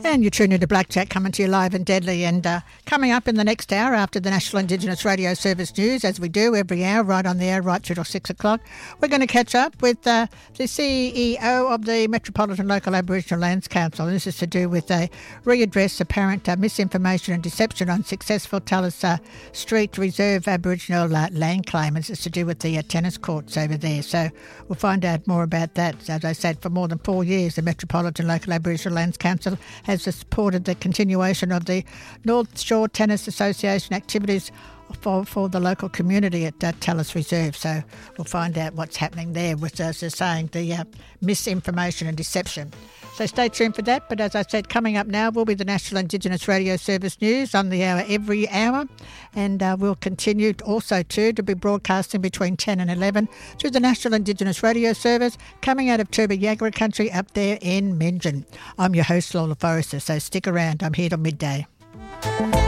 And you're tuned into Blackjack, coming to you live and deadly. And coming up in the next hour after the National Indigenous Radio Service news, as we do every hour, right on the air, right through till 6 o'clock, we're going to catch up with the CEO of the Metropolitan Local Aboriginal Lands Council. And this is to do with a readdress apparent misinformation and deception on successful Tallis Street Reserve Aboriginal land claim. And it's to do with the tennis courts over there. So we'll find out more about that. As I said, for more than 4 years, the Metropolitan Local Aboriginal Lands Council has supported the continuation of the North Shore Tennis Association activities for the local community at Tallis Reserve. So we'll find out what's happening there with, as they're saying, the misinformation and deception. So stay tuned for that. But as I said, coming up now will be the National Indigenous Radio Service news on the hour every hour. And we'll continue also to be broadcasting between 10 and 11 through the National Indigenous Radio Service coming out of Turrbah country up there in Meanjin. I'm your host, Lola Forrester, so stick around. I'm here till midday.